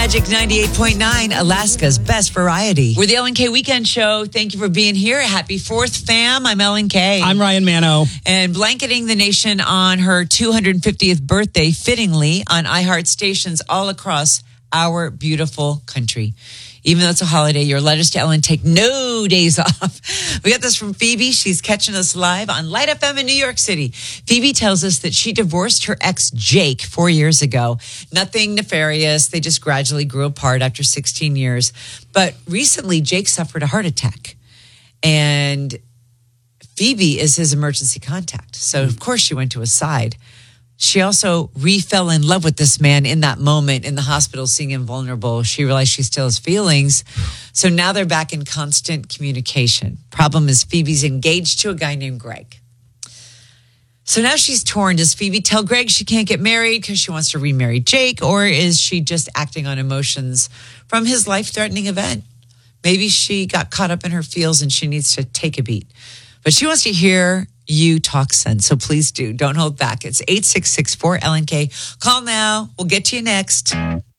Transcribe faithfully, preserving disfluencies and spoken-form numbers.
Magic ninety-eight point nine, Alaska's best variety. We're the Ellen K Weekend Show. Thank you for being here. Happy fourth, fam. I'm Ellen K. I'm Ryan Mano. And blanketing the nation on her two hundred fiftieth birthday, fittingly, on iHeart stations all across our beautiful country. Even though it's a holiday, your letters to Ellen take no days off. We got this from Phoebe. She's catching us live on Light F M in New York City. Phoebe tells us that she divorced her ex, Jake, four years ago. Nothing nefarious. They just gradually grew apart after sixteen years. But recently, Jake suffered a heart attack. And Phoebe is his emergency contact. So, of course, she went to his side. She also re-fell in love with this man in that moment in the hospital, seeing him vulnerable. She realized she still has feelings. So now they're back in constant communication. Problem is Phoebe's engaged to a guy named Greg. So now she's torn. Does Phoebe tell Greg she can't get married because she wants to remarry Jake? Or is she just acting on emotions from his life-threatening event? Maybe she got caught up in her feels and she needs to take a beat. But she wants to hear you talk sense. So please do. Don't hold back. It's eight six six four L N K. Call now. We'll get to you next.